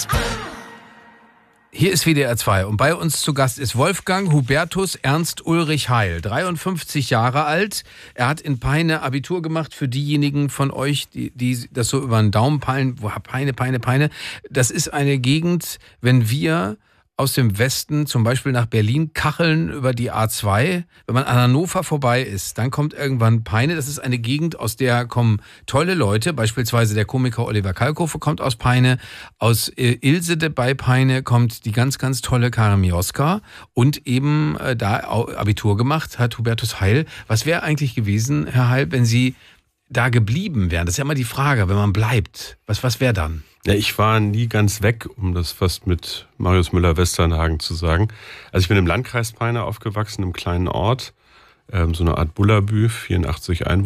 Hier ist WDR 2 und bei uns zu Gast ist Wolfgang Hubertus Ernst Ulrich Heil, 53 Jahre alt. Er hat in Peine Abitur gemacht für diejenigen von euch, die das so über den Daumen peilen. Peine. Das ist eine Gegend, wenn wir aus dem Westen zum Beispiel nach Berlin kacheln über die A2. Wenn man an Hannover vorbei ist, dann kommt irgendwann Peine. Das ist eine Gegend, aus der kommen tolle Leute. Beispielsweise der Komiker Oliver Kalkofe kommt aus Peine. Aus Ilsede bei Peine kommt die ganz, ganz tolle Karin Mioska. Und eben da Abitur gemacht hat Hubertus Heil. Was wäre eigentlich gewesen, Herr Heil, wenn Sie da geblieben wären? Das ist ja immer die Frage, wenn man bleibt. Was wäre dann? Ja, ich war nie ganz weg, um das fast mit Marius Müller-Westernhagen zu sagen. Also ich bin im Landkreis Peine aufgewachsen, im kleinen Ort, so eine Art Bullabü, 84 Einwohner.